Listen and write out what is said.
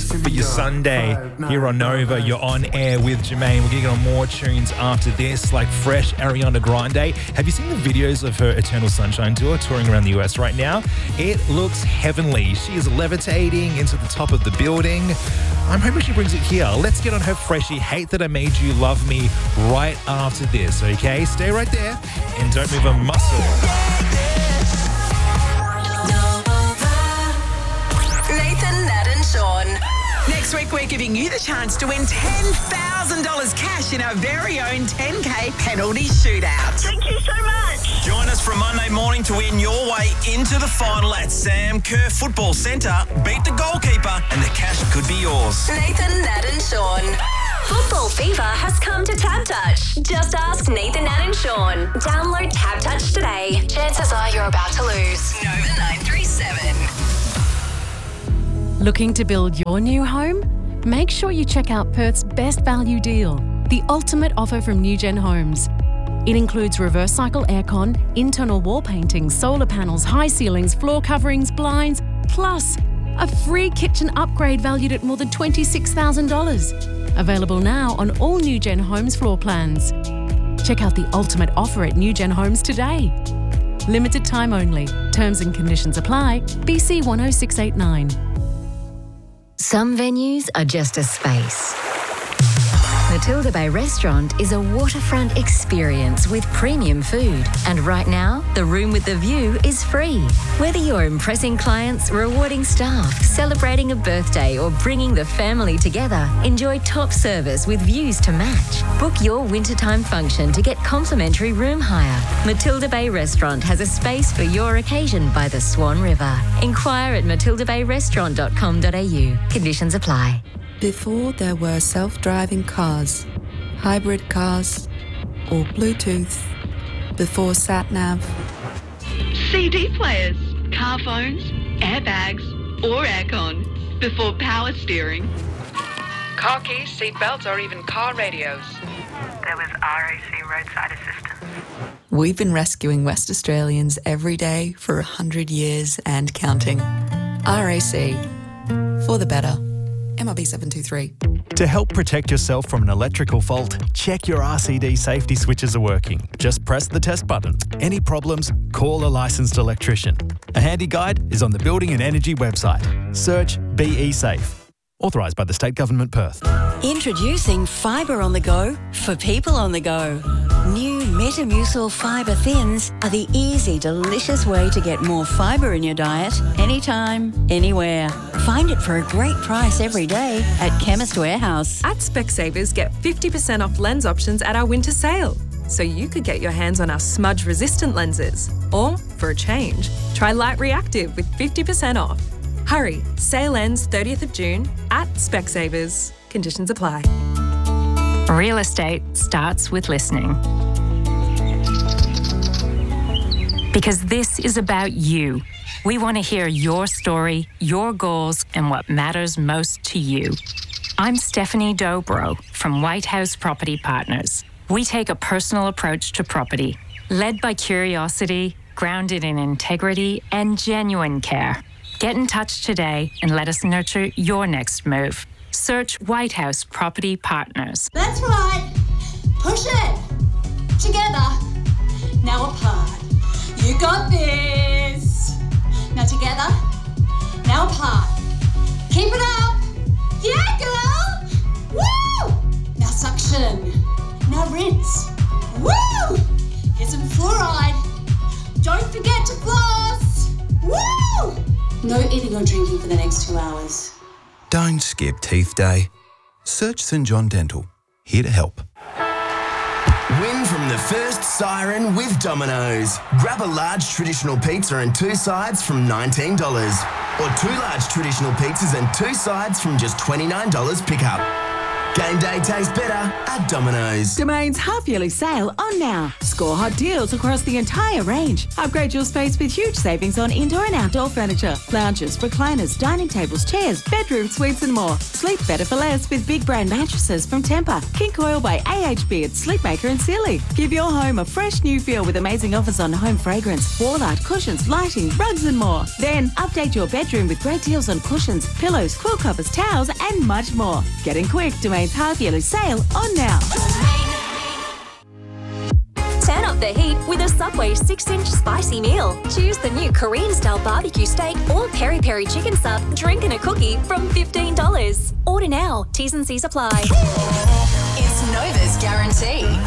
for your Sunday here on Nova. You're on air with Jermaine. We're going to get on more tunes after this, like fresh Ariana Grande. Have you seen the videos of her Eternal Sunshine tour touring around the US right now? It looks heavenly. She is levitating into the top of the building. I'm hoping she brings it here. Let's get on her freshie Hate That I Made You Love Me right after this, okay? Stay right there and don't move a muscle. Nathan, Nat and Sean. Next week, we're giving you the chance to win $10,000 cash in our very own 10K penalty shootout. Thank you so much. Join us from Monday morning to win your way into the final at Sam Kerr Football Centre. Beat the goalkeeper and the cash could be yours. Nathan, Nat and Sean. Football fever has come to Tab Touch. Just ask Nathan, Nat and Sean. Download Tab Touch today. Chances are you're about to lose. Nova 937. Looking to build your new home? Make sure you check out Perth's best value deal, the ultimate offer from Newgen Homes. It includes reverse cycle aircon, internal wall painting, solar panels, high ceilings, floor coverings, blinds, plus a free kitchen upgrade valued at more than $26,000. Available now on all Newgen Homes floor plans. Check out the ultimate offer at Newgen Homes today. Limited time only. Terms and conditions apply. BC 10689. Some venues are just a space. Matilda Bay Restaurant is a waterfront experience with premium food. And right now, the room with the view is free. Whether you're impressing clients, rewarding staff, celebrating a birthday, or bringing the family together, enjoy top service with views to match. Book your wintertime function to get complimentary room hire. Matilda Bay Restaurant has a space for your occasion by the Swan River. Inquire at matildabayrestaurant.com.au. Conditions apply. Before there were self-driving cars, hybrid cars, or Bluetooth, before sat-nav, CD players, car phones, airbags, or aircon. Before power steering. Car keys, seat belts, or even car radios. There was RAC roadside assistance. we've been rescuing West Australians every day for 100 years and counting. RAC, for the better. MRB 723. To help protect yourself from an electrical fault, check your RCD safety switches are working. Just press the test button. Any problems, call a licensed electrician. A handy guide is on the Building and Energy website. Search BE Safe. Authorised by the State Government Perth. Introducing Fibre on the Go for people on the go. New Metamucil Fibre Thins are the easy, delicious way to get more fibre in your diet anytime, anywhere. Find it for a great price every day at Chemist Warehouse. At Specsavers, get 50% off lens options at our winter sale. So you could get your hands on our smudge-resistant lenses. Or, for a change, try Light Reactive with 50% off. Hurry, sale ends 30th of June at Specsavers. Conditions apply. Real estate starts with listening. Because this is about you. We want to hear your story, your goals, and what matters most to you. I'm Stephanie Dobro from White House Property Partners. We take a personal approach to property, led by curiosity, grounded in integrity, and genuine care. Get in touch today and let us nurture your next move. Search White House Property Partners. That's right. Push it. Together. Now apart. You got this. Now together. Now apart. Keep it up. Yeah, girl. Woo! Now suction. Now rinse. Woo! Here's some fluoride. Don't forget to floss. Woo! No eating or drinking for the next 2 hours. Don't skip Teeth Day. Search St John Dental. Here to help. Win from the first siren with Domino's. Grab a large traditional pizza and 2 sides from $19. Or 2 large traditional pizzas and 2 sides from just $29 pickup. Game day tastes better at Domino's. Domain's half-yearly sale on now. Score hot deals across the entire range. Upgrade your space with huge savings on indoor and outdoor furniture, lounges, recliners, dining tables, chairs, bedroom suites and more. Sleep better for less with big brand mattresses from Tempur, King Coil by AHB at Sleepmaker and Sealy. Give your home a fresh new feel with amazing offers on home fragrance, wall art, cushions, lighting, rugs and more. Then update your bedroom with great deals on cushions, pillows, quill covers, towels and much more. Get in quick, Domain's half-yearly sale on now. Turn up the heat with a Subway 6-inch spicy meal. Choose the new Korean-style barbecue steak or peri-peri chicken sub, drink and a cookie from $15. Order now. T's and C's apply. It's Nova's guarantee.